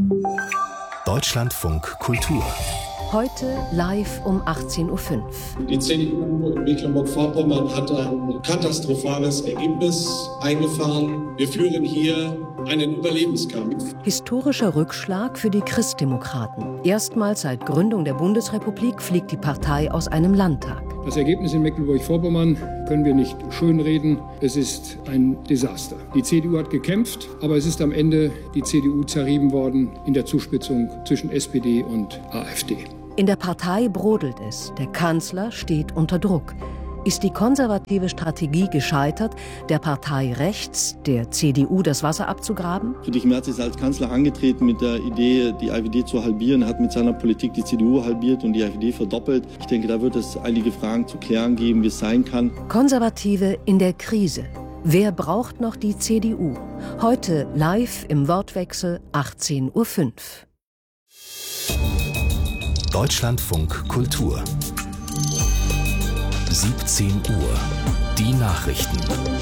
Deutschlandfunk Kultur. Heute live um 18.05 Uhr. Die CDU in Mecklenburg-Vorpommern hat ein katastrophales Ergebnis eingefahren. Wir führen hier einen Überlebenskampf. Historischer Rückschlag für die Christdemokraten. Erstmals seit Gründung der Bundesrepublik fliegt die Partei aus einem Landtag. Das Ergebnis in Mecklenburg-Vorpommern können wir nicht schönreden. Es ist ein Desaster. Die CDU hat gekämpft, aber es ist am Ende die CDU zerrieben worden in der Zuspitzung zwischen SPD und AfD. In der Partei brodelt es. Der Kanzler steht unter Druck. Ist die konservative Strategie gescheitert, der Partei rechts, der CDU, das Wasser abzugraben? Friedrich Merz ist als Kanzler angetreten mit der Idee, die AfD zu halbieren. Er hat mit seiner Politik die CDU halbiert und die AfD verdoppelt. Ich denke, da wird es einige Fragen zu klären geben, wie es sein kann. Konservative in der Krise. Wer braucht noch die CDU? Heute live im Wortwechsel 18.05 Uhr. Deutschlandfunk Kultur. 17 Uhr. Die Nachrichten.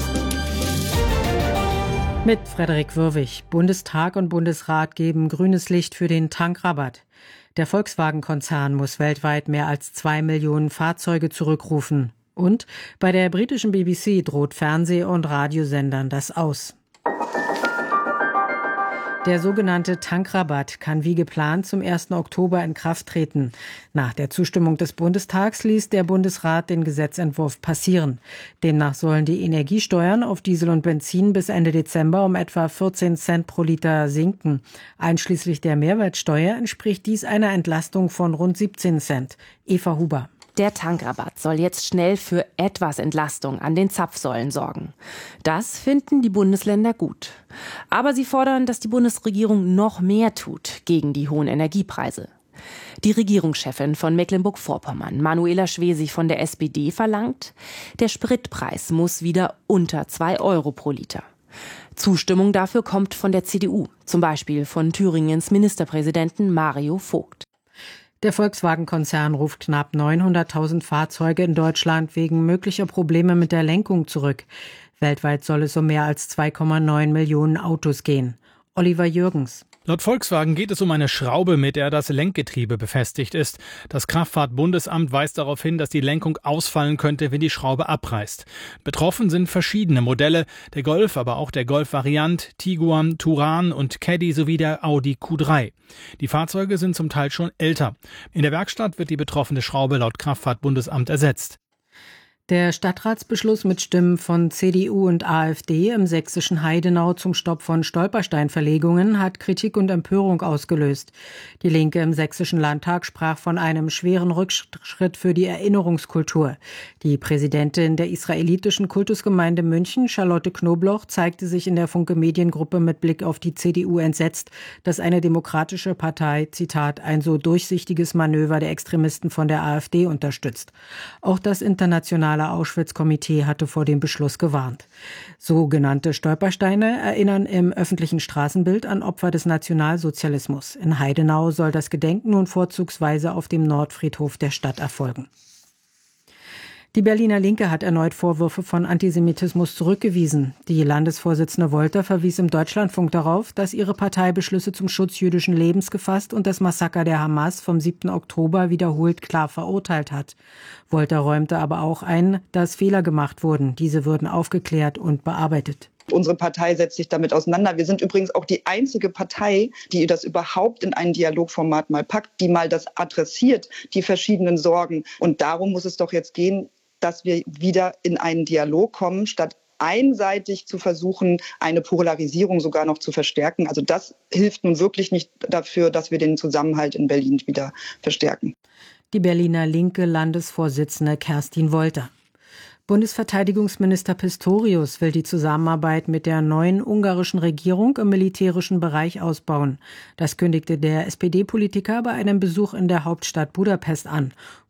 Mit Frederik Würwig. Bundestag und Bundesrat geben grünes Licht für den Tankrabatt. Der Volkswagen-Konzern muss weltweit mehr als 2 Millionen Fahrzeuge zurückrufen. Und bei der britischen BBC droht Fernseh- und Radiosendern das aus. Der sogenannte Tankrabatt kann wie geplant zum 1. Oktober in Kraft treten. Nach der Zustimmung des Bundestags ließ der Bundesrat den Gesetzentwurf passieren. Demnach sollen die Energiesteuern auf Diesel und Benzin bis Ende Dezember um etwa 14 Cent pro Liter sinken. Einschließlich der Mehrwertsteuer entspricht dies einer Entlastung von rund 17 Cent. Eva Huber. Der Tankrabatt soll jetzt schnell für etwas Entlastung an den Zapfsäulen sorgen. Das finden die Bundesländer gut. Aber sie fordern, dass die Bundesregierung noch mehr tut gegen die hohen Energiepreise. Die Regierungschefin von Mecklenburg-Vorpommern, Manuela Schwesig von der SPD, verlangt, der Spritpreis muss wieder unter 2 Euro pro Liter. Zustimmung dafür kommt von der CDU, zum Beispiel von Thüringens Ministerpräsidenten Mario Vogt. Der Volkswagen-Konzern ruft knapp 900.000 Fahrzeuge in Deutschland wegen möglicher Probleme mit der Lenkung zurück. Weltweit soll es um mehr als 2,9 Millionen Autos gehen. Oliver Jürgens. Laut Volkswagen geht es um eine Schraube, mit der das Lenkgetriebe befestigt ist. Das Kraftfahrtbundesamt weist darauf hin, dass die Lenkung ausfallen könnte, wenn die Schraube abreißt. Betroffen sind verschiedene Modelle, der Golf, aber auch der Golf-Variant, Tiguan, Touran und Caddy sowie der Audi Q3. Die Fahrzeuge sind zum Teil schon älter. In der Werkstatt wird die betroffene Schraube laut Kraftfahrtbundesamt ersetzt. Der Stadtratsbeschluss mit Stimmen von CDU und AfD im sächsischen Heidenau zum Stopp von Stolpersteinverlegungen hat Kritik und Empörung ausgelöst. Die Linke im sächsischen Landtag sprach von einem schweren Rückschritt für die Erinnerungskultur. Die Präsidentin der israelitischen Kultusgemeinde München, Charlotte Knobloch, zeigte sich in der Funke Mediengruppe mit Blick auf die CDU entsetzt, dass eine demokratische Partei, Zitat, ein so durchsichtiges Manöver der Extremisten von der AfD unterstützt. Auch das internationale Auschwitz-Komitee hatte vor dem Beschluss gewarnt. Sogenannte Stolpersteine erinnern im öffentlichen Straßenbild an Opfer des Nationalsozialismus. In Heidenau soll das Gedenken nun vorzugsweise auf dem Nordfriedhof der Stadt erfolgen. Die Berliner Linke hat erneut Vorwürfe von Antisemitismus zurückgewiesen. Die Landesvorsitzende Wolter verwies im Deutschlandfunk darauf, dass ihre Partei Beschlüsse zum Schutz jüdischen Lebens gefasst und das Massaker der Hamas vom 7. Oktober wiederholt klar verurteilt hat. Wolter räumte aber auch ein, dass Fehler gemacht wurden. Diese würden aufgeklärt und bearbeitet. Unsere Partei setzt sich damit auseinander. Wir sind übrigens auch die einzige Partei, die das überhaupt in ein Dialogformat mal packt, die mal das adressiert, die verschiedenen Sorgen. Und darum muss es doch jetzt gehen, dass wir wieder in einen Dialog kommen, statt einseitig zu versuchen, eine Polarisierung sogar noch zu verstärken. Also das hilft nun wirklich nicht dafür, dass wir den Zusammenhalt in Berlin wieder verstärken. Die Berliner Linke Landesvorsitzende Kerstin Wolter. Bundesverteidigungsminister Pistorius will die Zusammenarbeit mit der neuen ungarischen Regierung im militärischen Bereich ausbauen. Das kündigte der SPD-Politiker bei einem Besuch in der Hauptstadt Budapest an.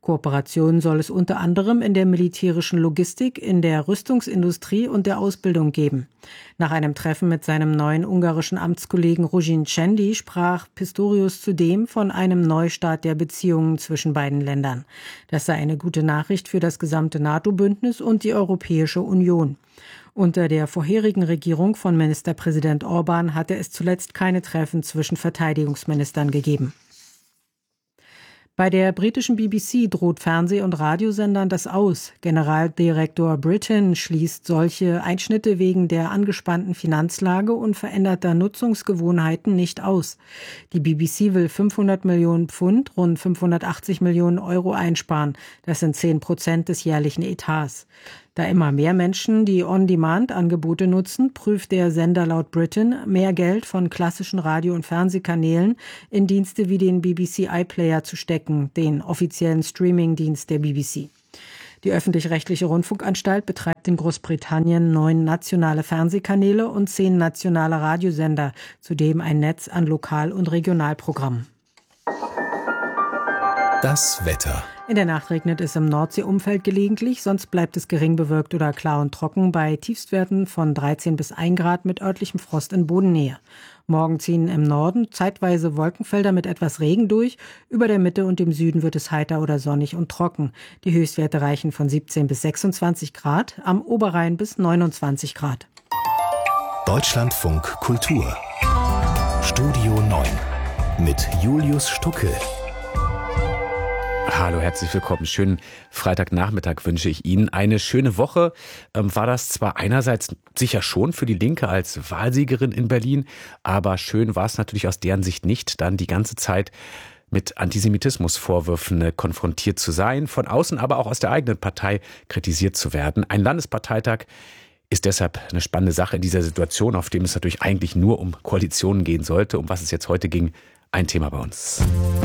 Kooperationen soll es unter anderem in der militärischen Logistik, in der Rüstungsindustrie und der Ausbildung geben. Nach einem Treffen mit seinem neuen ungarischen Amtskollegen Ruzin Cendi sprach Pistorius zudem von einem Neustart der Beziehungen zwischen beiden Ländern. Das sei eine gute Nachricht für das gesamte NATO-Bündnis und die Europäische Union. Unter der vorherigen Regierung von Ministerpräsident Orbán hatte es zuletzt keine Treffen zwischen Verteidigungsministern gegeben. Bei der britischen BBC droht Fernseh- und Radiosendern das aus. Generaldirektor Britton schließt solche Einschnitte wegen der angespannten Finanzlage und veränderter Nutzungsgewohnheiten nicht aus. Die BBC will 500 Millionen Pfund, rund 580 Millionen Euro einsparen. Das sind 10% des jährlichen Etats. Da immer mehr Menschen die On-Demand-Angebote nutzen, prüft der Sender laut Britton mehr Geld von klassischen Radio- und Fernsehkanälen in Dienste wie den BBC iPlayer zu stecken, den offiziellen Streaming-Dienst der BBC. Die öffentlich-rechtliche Rundfunkanstalt betreibt in Großbritannien 9 nationale Fernsehkanäle und 10 nationale Radiosender, zudem ein Netz an Lokal- und Regionalprogrammen. Das Wetter. In der Nacht regnet es im Nordseeumfeld gelegentlich, sonst bleibt es gering bewölkt oder klar und trocken bei Tiefstwerten von 13 bis 1 Grad mit örtlichem Frost in Bodennähe. Morgen ziehen im Norden zeitweise Wolkenfelder mit etwas Regen durch. Über der Mitte und dem Süden wird es heiter oder sonnig und trocken. Die Höchstwerte reichen von 17 bis 26 Grad, am Oberrhein bis 29 Grad. Deutschlandfunk Kultur. Studio 9 mit Julius Stucke. Hallo, herzlich willkommen. Schönen Freitagnachmittag wünsche ich Ihnen. Eine schöne Woche war das zwar einerseits sicher schon für die Linke als Wahlsiegerin in Berlin, aber schön war es natürlich aus deren Sicht nicht, dann die ganze Zeit mit Antisemitismusvorwürfen konfrontiert zu sein, von außen aber auch aus der eigenen Partei kritisiert zu werden. Ein Landesparteitag ist deshalb eine spannende Sache in dieser Situation, auf dem es natürlich eigentlich nur um Koalitionen gehen sollte. Um was es jetzt heute ging, ein Thema bei uns.